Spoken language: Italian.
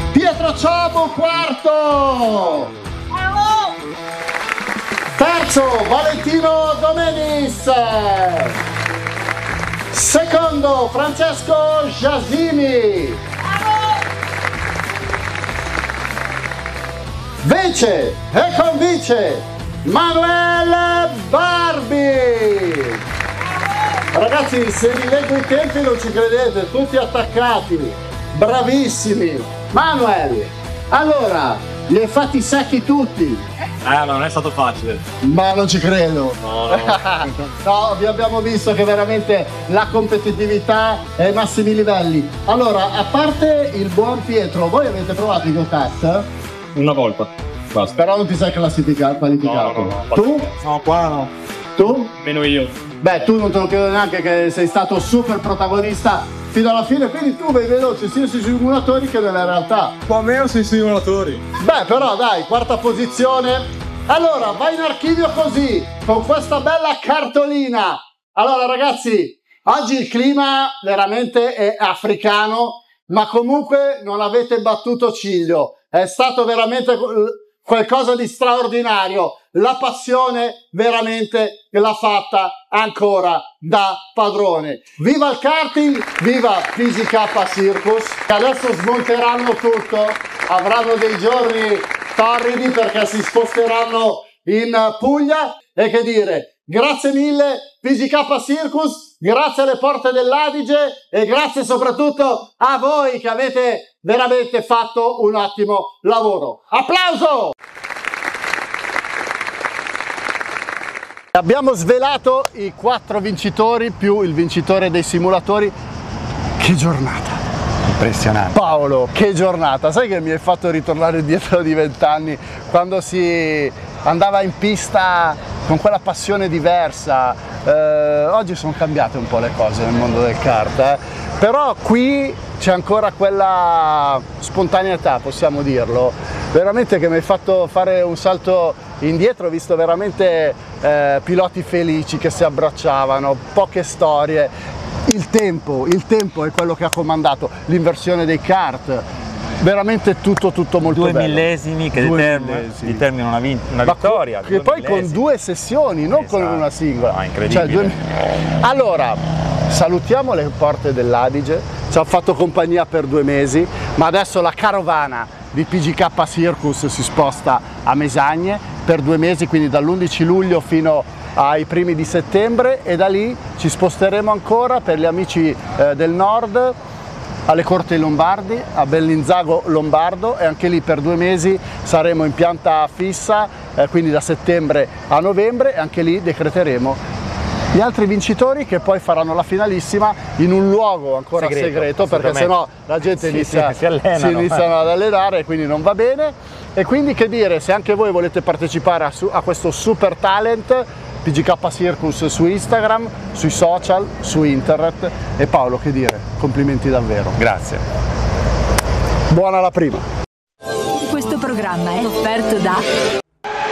Pietro Ciabo, quarto. Terzo, Valentino Domenis. Secondo, Francesco Giasimi. Vice e convice Manuel Barbi. Ragazzi, se vi leggo i tempi non ci credete, tutti attaccati, bravissimi. Manuel, allora, li hai fatti secchi tutti? Ma non è stato facile. Ma non ci credo. No, no. No, vi abbiamo visto che veramente la competitività è ai massimi livelli. Allora, a parte il buon Pietro, voi avete provato i go-kart? Una volta. Basta. Però non ti sei qualificato. No. Tu? No, qua no. Tu? Meno io. Beh, tu non te lo chiedo neanche che sei stato super protagonista fino alla fine, quindi tu vai veloce sia sui simulatori che nella realtà. Un po' meno sui simulatori. Beh, però dai, quarta posizione. Allora, vai in archivio così, con questa bella cartolina. Allora ragazzi, oggi il clima veramente è africano, ma comunque non avete battuto ciglio. È stato veramente qualcosa di straordinario. La passione veramente l'ha fatta ancora da padrone. Viva il karting, viva PGK Circus. Adesso smonteranno tutto, avranno dei giorni torridi perché si sposteranno in Puglia. E che dire, grazie mille PGK Circus, grazie alle porte dell'Adige e grazie soprattutto a voi che avete veramente fatto un ottimo lavoro. Applauso! Abbiamo svelato i 4 vincitori più il vincitore dei simulatori. Che giornata! Impressionante. Paolo, che giornata! Sai che mi hai fatto ritornare indietro di 20 anni quando si andava in pista con quella passione diversa. Oggi sono cambiate un po' le cose nel mondo del kart, però qui c'è ancora quella spontaneità, possiamo dirlo, veramente, che mi hai fatto fare un salto indietro. Ho visto veramente piloti felici che si abbracciavano, poche storie. Il tempo è quello che ha comandato, l'inversione dei kart, veramente tutto molto bello. 2 millesimi che determinano una vittoria. Che poi con 2 sessioni, non con una singola. Ah, incredibile. Allora, salutiamo le porte dell'Adige, ci hanno fatto compagnia per 2 mesi, ma adesso la carovana di PGK Circus si sposta a Mesagne per 2 mesi, quindi dall'11 luglio fino ai primi di settembre, e da lì ci sposteremo ancora per gli amici del nord alle Corti Lombardi, a Bellinzago Lombardo, e anche lì per 2 mesi saremo in pianta fissa, quindi da settembre a novembre, e anche lì decreteremo gli altri vincitori, che poi faranno la finalissima in un luogo ancora segreto perché sennò la gente si iniziano ad allenare e quindi non va bene. E quindi, che dire, se anche voi volete partecipare a questo super talent, PGK Circus su Instagram, sui social, su internet. E Paolo, che dire, complimenti davvero. Grazie. Buona la prima. Questo programma è offerto da